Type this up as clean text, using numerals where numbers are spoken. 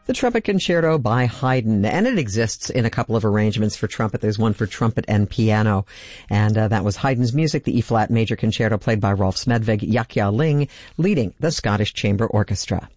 The Trumpet Concerto by Haydn, and it exists in a couple of arrangements for trumpet. There's one for trumpet and piano, and that was Haydn's music, the E-flat Major Concerto played by Rolf Smedvig, Yahya Ling leading the Scottish Chamber Orchestra.